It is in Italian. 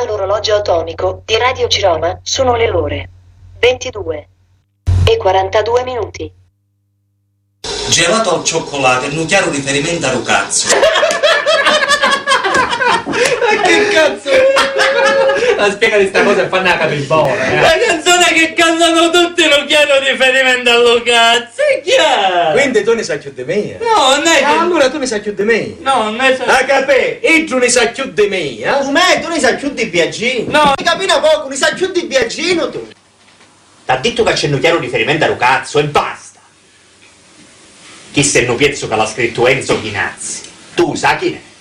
Dall'orologio atomico di Radio Ciroma sono le ore 22:42. Gelato al cioccolato, il chiaro riferimento a Lucazzo. Ma che cazzo? Ma spiegati sta cosa e fanno la capibona. La canzone che cantano tutti lo chiaro riferimento a Lucazzo, è chiaro. Quindi tu ne sai più di me? No, non è che... allora tu ne sai più di me? No, non è... A capè, e tu ne sai più di me, eh? Come? Tu ne sai più di Biagino? No. Mi capina poco, ne sai più di Biagino tu? T'ha detto che c'è un chiaro riferimento a Lucazzo e basta. Chi se no piezzo che l'ha scritto Enzo Chinazzi? Tu sai chi è?